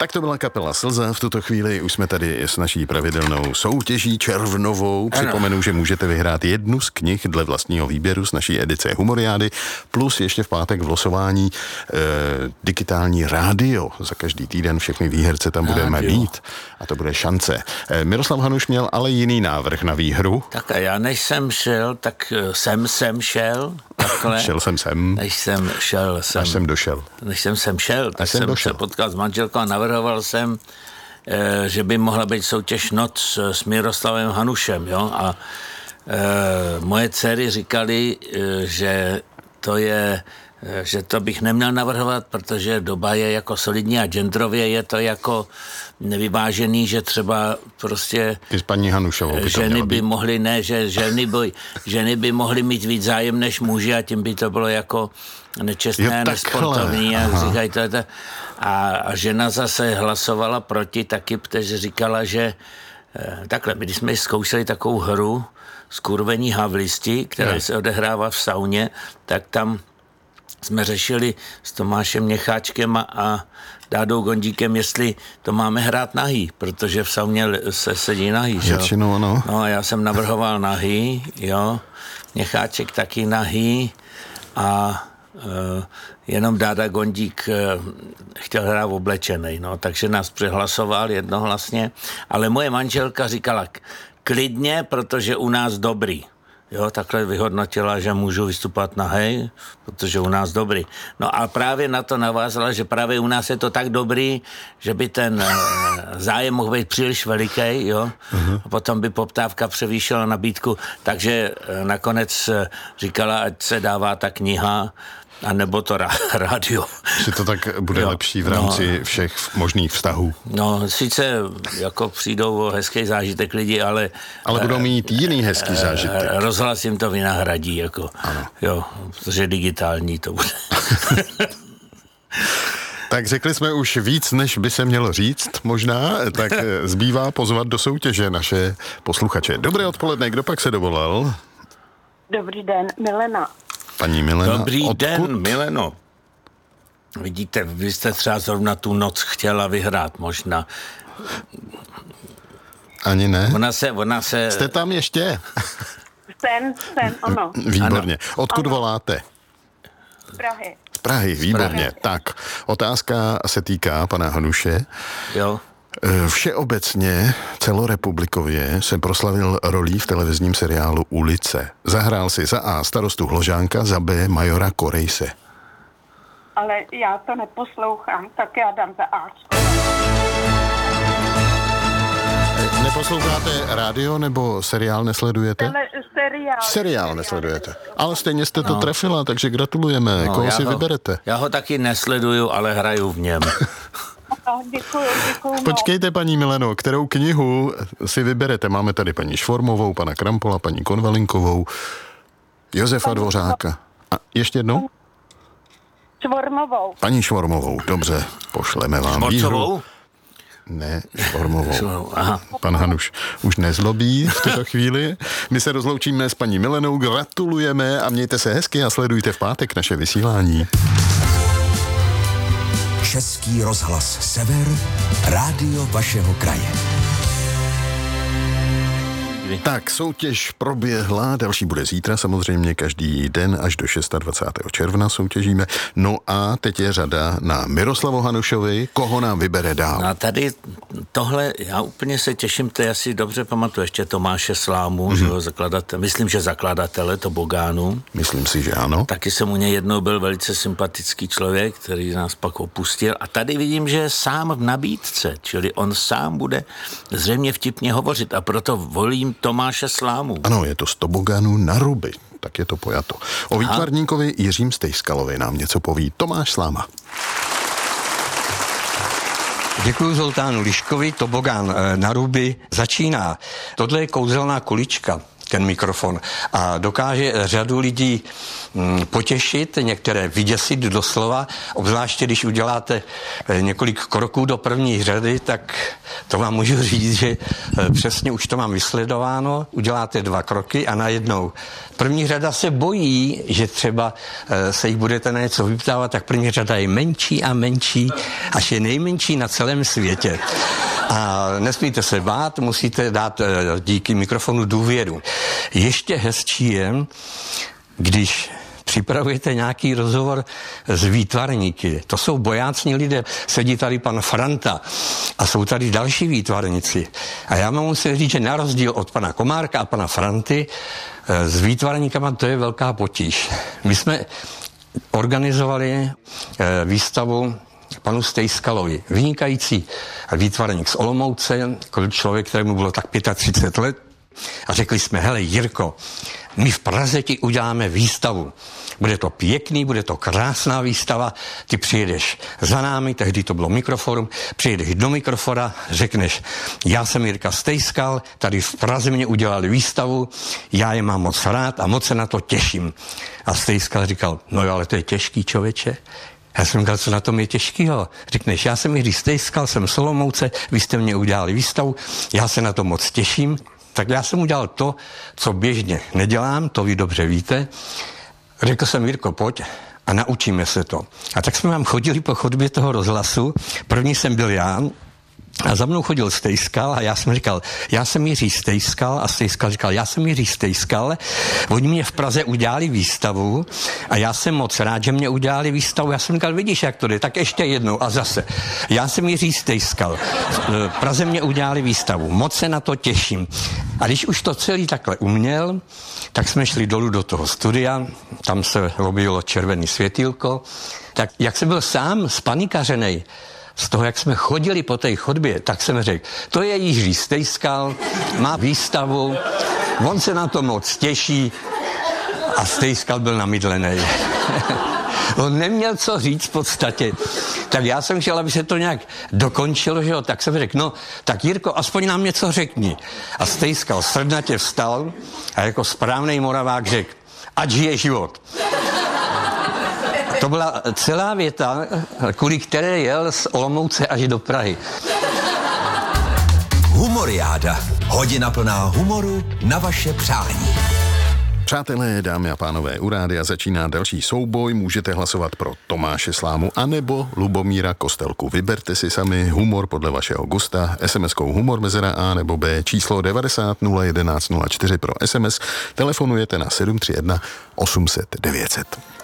Tak to byla kapela Slza. V tuto chvíli už jsme tady s naší pravidelnou soutěží červnovou. Připomenu, že můžete vyhrát jednu z knih dle vlastního výběru z naší edice Humoriády, plus ještě v pátek v losování digitální rádio. Za každý týden všechny výherce tam budeme mít a to bude šance. Miroslav Hanuš měl ale jiný návrh na výhru. Tak a já než jsem šel, tak jsem šel. Takhle. Šel jsem sem. Než jsem šel. Až jsem došel. Než jsem sem šel, tak jsem se potkal s manželkou a navrhoval jsem, že by mohla být soutěž Noc s Miroslavem Hanušem, jo, a moje dcery říkali, že to bych neměl navrhovat, protože doba je jako solidní a genderově je to jako nevyvážený, že třeba prostě i s paní Hanušovou by ženy by mohly, ne, že ženy by mohly mít víc zájem než muži a tím by to bylo jako nečestné, nesportovní, jak říkají to. A žena zase hlasovala proti taky, protože říkala, že takhle, když jsme zkoušeli takovou hru Skurvení havlisti, která se odehrává v sauně, tak tam jsme řešili s Tomášem Měcháčkem a Dádou Gondíkem, jestli to máme hrát nahý, protože v sauně se sedí nahý, že jo? Většinou, ano. No a já jsem navrhoval nahý, jo, Měcháček taky nahý a jenom Dáda Gondík chtěl hrát oblečenej, no, takže nás přehlasoval jednohlasně, ale moje manželka říkala klidně, protože u nás dobrý. Jo, takhle vyhodnotila, že můžu vystupovat nahej, protože u nás dobrý. No a právě na to navázala, že právě u nás je to tak dobrý, že by ten zájem mohl být příliš veliký, jo. A potom by poptávka převýšila nabídku, takže nakonec říkala, ať se dává ta kniha, a nebo to rádio. Že to tak bude lepší v rámci všech možných vztahů. No, sice jako přijdou o hezký zážitek lidi, ale budou mít jiný hezký zážitek. Rozhlas jim to vynahradí, jako. Ano. Jo, protože digitální to bude. Tak řekli jsme už víc, než by se mělo říct, možná, tak zbývá pozvat do soutěže naše posluchače. Dobré odpoledne, kdo pak se dovolal? Dobrý den, Milena. Paní Milena, Dobrý odkud? den, Mileno. Vidíte, vy jste třeba zrovna tu noc chtěla vyhrát, možná. Ani ne? Ona se... Jste tam ještě? Jsem, ano. Výborně. Odkud voláte? Z Prahy. Z Prahy, výborně. Tak, otázka se týká pana Hanuše. Jo. Všeobecně, celorepublikově se proslavil rolí v televizním seriálu Ulice. Zahrál si za A starostu Hložánka, za B majora Korejse. Ale já to neposlouchám, tak já dám za Ačko. Neposloucháte rádio nebo seriál nesledujete? Seriál. Seriál nesledujete. Ale stejně jste to trefila, takže gratulujeme. Koho si vyberete? Já ho taky nesleduju, ale hraju v něm. Děkuju. Počkejte, paní Mileno, kterou knihu si vyberete? Máme tady paní Švormovou, pana Krampola, paní Konvalinkovou, Josefa Dvořáka. A ještě jednou? Švormovou. Paní Švormovou, dobře, pošleme vám výhru. Ne, Švormovou. Aha. Pan Hanuš už nezlobí v tuto chvíli. My se rozloučíme s paní Milenou, gratulujeme a mějte se hezky a sledujte v pátek naše vysílání. Český rozhlas Sever, rádio vašeho kraje. Tak, soutěž proběhla, další bude zítra, samozřejmě každý den až do 26. června soutěžíme. No a teď je řada na Miroslavu Hanušovi, koho nám vybere dál. No a tady tohle, já úplně se těším, to já si dobře pamatuju ještě Tomáše Slámu, že ho myslím, že zakladatele Tobogánu. Myslím si, že ano. Taky jsem u něj jednou byl velice sympatický člověk, který nás pak opustil a tady vidím, že je sám v nabídce, čili on sám bude zřejmě vtipně hovořit a proto volím Tomáše Slámu. Ano, je to z Tobogánu na Ruby, tak je to pojato. O výtvarníkovi Jiřím Stejskalovi nám něco poví Tomáš Sláma. Děkuji Zoltánu Liškovi, Tobogán na Ruby začíná. Tohle je kouzelná kulička. ten mikrofon a dokáže řadu lidí potěšit, některé vyděsit doslova, obzvláště když uděláte několik kroků do první řady, tak to vám můžu říct, že přesně už to mám vysledováno, uděláte 2 kroky a najednou první řada se bojí, že třeba se jich budete na něco vyptávat, tak první řada je menší a menší, až je nejmenší na celém světě. A nesmíte se bát, musíte dát díky mikrofonu důvěru. Ještě hezčí je, když připravujete nějaký rozhovor s výtvarníky. To jsou bojácní lidé. Sedí tady pan Franta a jsou tady další výtvarníci. A já vám musím říct, že na rozdíl od pana Komárka a pana Franty, s výtvarníkama to je velká potíž. My jsme organizovali výstavu panu Stejskalovi. Vynikající výtvarník z Olomouce, člověk, kterému bylo tak 35 let. A řekli jsme, hele Jirko, my v Praze ti uděláme výstavu. Bude to pěkný, bude to krásná výstava, ty přijedeš za námi, tehdy to bylo Mikroforum, přijedeš do Mikrofora, řekneš, já jsem Jirka Stejskal, tady v Praze mě udělali výstavu, já je mám moc rád a moc se na to těším. A Stejskal říkal, no jo, ale to je těžký, člověče. Já jsem říkal, co na tom je těžkýho. Řekneš, já jsem Jiří Stejskal, jsem z Olomouce, vy jste mě udělali výstavu, já se na to moc těším. Tak já jsem udělal to, co běžně nedělám, to vy dobře víte. Řekl jsem, Jirko, pojď a naučíme se to. A tak jsme vám chodili po chodbě toho rozhlasu. První jsem byl já a za mnou chodil Stejskal a já jsem říkal, já jsem Jiří Stejskal a Stejskal říkal, já jsem Jiří Stejskal. Oni mě v Praze udělali výstavu a já jsem moc rád, že mě udělali výstavu. Já jsem říkal, vidíš, jak to jde, tak ještě jednou a zase. Já jsem Jiří Stejskal. V Praze mě udělali výstavu. Moc se na to těším. A když už to celý takhle uměl, tak jsme šli dolů do toho studia, tam se objevilo červený světýlko. Tak jak jsem byl sám spanikařenej, z toho, jak jsme chodili po té chodbě, tak jsem řekl, to je Jiří Stejskal, má výstavu, on se na to moc těší a Stejskal byl namydlený. On neměl co říct v podstatě. Tak já jsem chtěl, aby se to nějak dokončilo, že jo, tak jsem řekl, no, tak Jirko, aspoň nám něco řekni. A Stejskal srdnatě vstal a jako správnej Moravák řekl, ať žije život. To byla celá věta, kvůli které jel z Olomouce až do Prahy. Humoriáda. Hodina plná humoru na vaše přání. Přátelé, dámy a pánové, u rádia začíná další souboj. Můžete hlasovat pro Tomáše Slámu anebo Lubomíra Kostelku. Vyberte si sami humor podle vašeho gusta. SMS-kou humor mezera A nebo B, číslo 90 011 04 pro SMS. Telefonujete na 731 800 900.